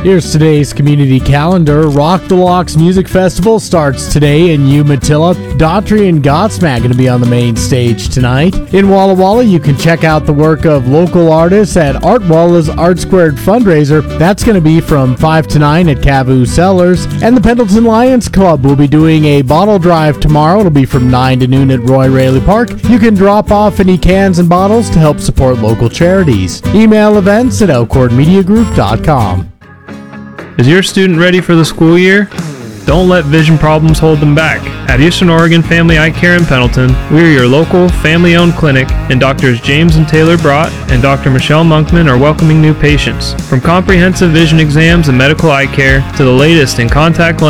Here's today's community calendar. Rock the Locks Music Festival starts today in Umatilla. Daughtry and Godsmack going to be on the main stage tonight. In Walla Walla, you can check out the work of local artists at Art Walla's Art Squared fundraiser. That's going to be from 5 to 9 at Cavu Cellars. And the Pendleton Lions Club will be doing a bottle drive tomorrow. It'll be from 9 to noon at Roy Raley Park. You can drop off any cans and bottles to help support local charities. Email events at elkhornmediagroup.com. Is your student ready for the school year? Don't let vision problems hold them back. At Eastern Oregon Family Eye Care in Pendleton, we are your local family-owned clinic, and Drs. James and Taylor Brott and Dr. Michelle Monkman are welcoming new patients. From comprehensive vision exams and medical eye care to the latest in contact lenses